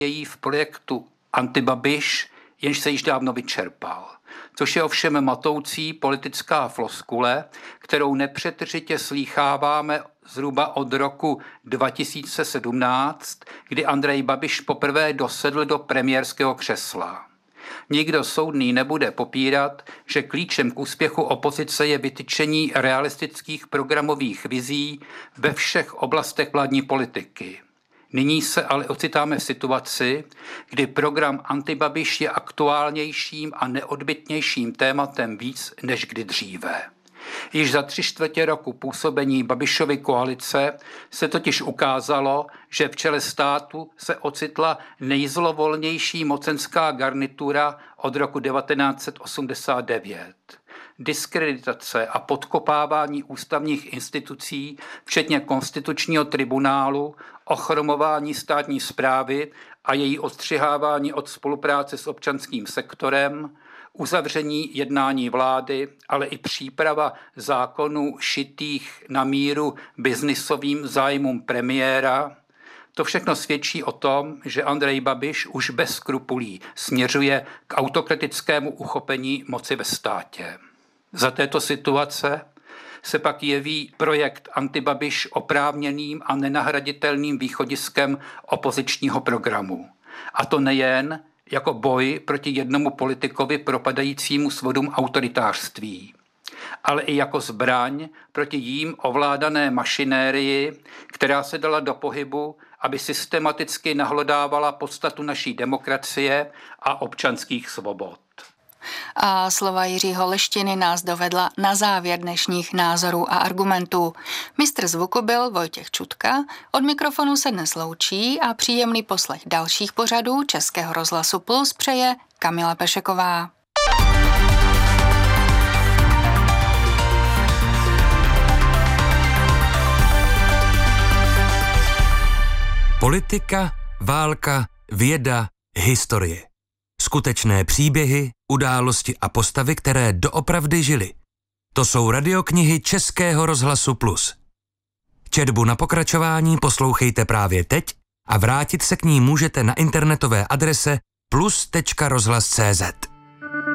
její v projektu Antibabiš, jenž se již dávno vyčerpal. Což je ovšem matoucí politická floskule, kterou nepřetržitě slýcháváme zhruba od roku 2017, kdy Andrej Babiš poprvé dosedl do premiérského křesla. Nikdo soudný nebude popírat, že klíčem k úspěchu opozice je vytyčení realistických programových vizí ve všech oblastech vládní politiky. Nyní se ale ocitáme v situaci, kdy program Antibabiš je aktuálnějším a neodbytnějším tématem víc než kdy dříve. Již za 3/4 roku působení Babišovy koalice se totiž ukázalo, že v čele státu se ocitla nejzlovolnější mocenská garnitura od roku 1989. Diskreditace a podkopávání ústavních institucí, včetně konstitučního tribunálu, ochromování státní správy a její odstřihávání od spolupráce s občanským sektorem, uzavření jednání vlády, ale i příprava zákonů šitých na míru biznisovým zájmům premiéra. To všechno svědčí o tom, že Andrej Babiš už bez skrupulí směřuje k autokratickému uchopení moci ve státě. Za této situace se pak jeví projekt Antibabiš oprávněným a nenahraditelným východiskem opozičního programu. A to nejen jako boj proti jednomu politikovi propadajícímu svodům autoritářství, ale i jako zbraň proti jím ovládané mašinérii, která se dala do pohybu, aby systematicky nahlodávala podstatu naší demokracie a občanských svobod. A slova Jiřího Leštiny nás dovedla na závěr dnešních názorů a argumentů. Mistr zvuku byl Vojtěch Čutka, od mikrofonu se dnes loučí a příjemný poslech dalších pořadů Českého rozhlasu Plus přeje Kamila Pešeková. Politika, válka, věda, historie. Skutečné příběhy, události a postavy, které doopravdy žily. To jsou radioknihy Českého rozhlasu Plus. Četbu na pokračování poslouchejte právě teď a vrátit se k ní můžete na internetové adrese plus.rozhlas.cz.